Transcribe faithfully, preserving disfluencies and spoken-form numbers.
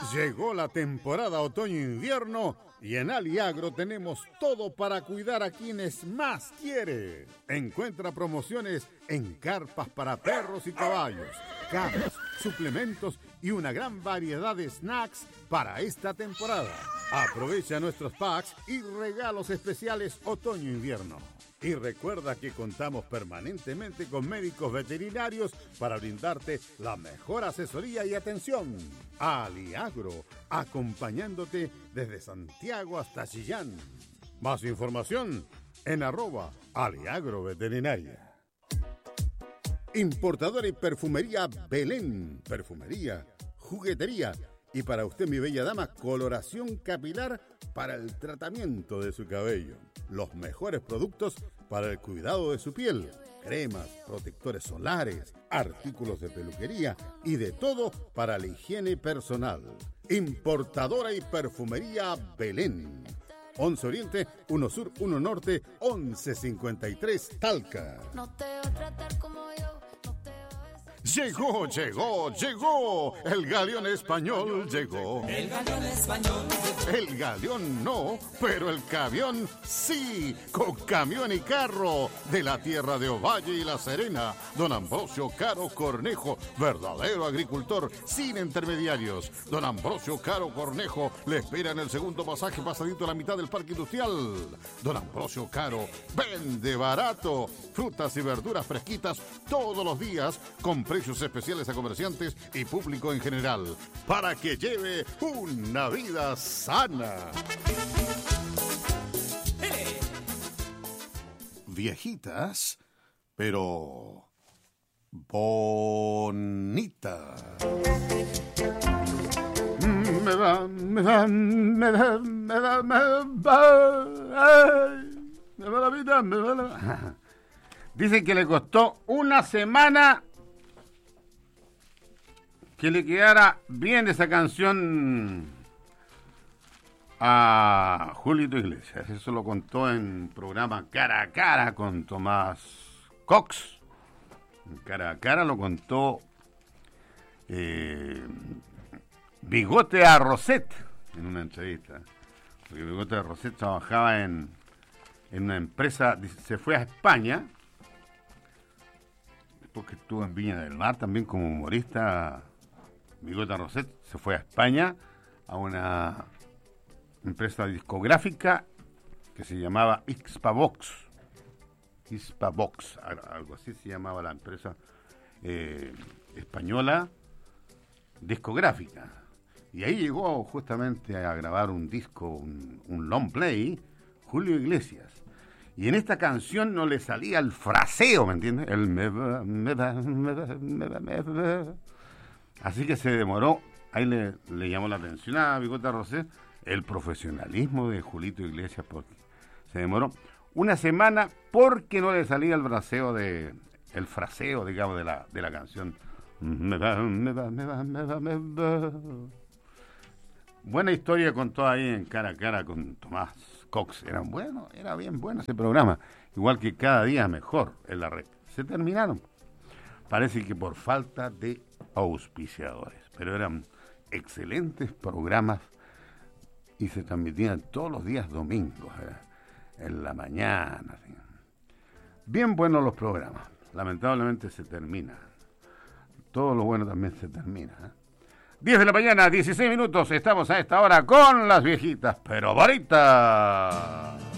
Llegó la temporada otoño-invierno y en Aliagro tenemos todo para cuidar a quienes más quiere. Encuentra promociones en carpas para perros y caballos, camas, suplementos y una gran variedad de snacks para esta temporada. Aprovecha nuestros packs y regalos especiales otoño-invierno. Y recuerda que contamos permanentemente con médicos veterinarios para brindarte la mejor asesoría y atención. Aliagro, acompañándote desde Santiago hasta Chillán. Más información en arroba Aliagro Veterinaria. Importadora y perfumería Belén. Perfumería, juguetería y para usted, mi bella dama, coloración capilar para el tratamiento de su cabello. Los mejores productos para el cuidado de su piel. Cremas, protectores solares, artículos de peluquería y de todo para la higiene personal. Importadora y perfumería Belén. once Oriente, uno Sur, uno Norte, once cincuenta y tres Talca. No te voy a tratar como yo. Llegó, llegó, llegó. El galeón español llegó. El galeón español llegó. El galeón no, pero el camión sí. Con camión y carro de la tierra de Ovalle y La Serena. Don Ambrosio Caro Cornejo, verdadero agricultor sin intermediarios. Don Ambrosio Caro Cornejo le espera en el segundo pasaje pasadito a la mitad del parque industrial. Don Ambrosio Caro vende barato. Frutas y verduras fresquitas todos los días con precios especiales a comerciantes y público en general, para que lleve una vida sana. Hey. Viejitas, pero bonitas. Me va, me va, me va, me va, me va, ay, me va la vida, me va la... Dicen que le costó una semana que le quedara bien esa canción a Julito Iglesias. Eso lo contó en programa Cara a Cara con Tomás Cox. En Cara a Cara lo contó eh, Bigote a Roset en una entrevista. Porque Bigote a Roset trabajaba en, en una empresa, se fue a España, porque estuvo en Viña del Mar también como humorista. Bigote Roset se fue a España a una empresa discográfica que se llamaba Hispavox. Hispavox, algo así se llamaba la empresa eh, española discográfica. Y ahí llegó justamente a grabar un disco, un, un long play, Julio Iglesias. Y en esta canción no le salía el fraseo, ¿me entiendes? El me va, me va, me va, me va, me va. Así que se demoró, ahí le, le llamó la atención a Bigote Roset el profesionalismo de Julito Iglesias, porque se demoró una semana porque no le salía el fraseo de, el fraseo, digamos, de la, de la canción. Me va, me va, me va, me va, me va. Buena historia contó ahí en Cara a Cara con Tomás Cox. Era bueno, era bien bueno ese programa. Igual que Cada Día Mejor en la red. Se terminaron. Parece que por falta de auspiciadores. Pero eran excelentes programas y se transmitían todos los días domingos, ¿eh? En la mañana. ¿sí? Bien buenos los programas. Lamentablemente se terminan. Todo lo bueno también se termina. ¿eh? diez de la mañana, dieciséis minutos. Estamos a esta hora con las viejitas, pero bonitas.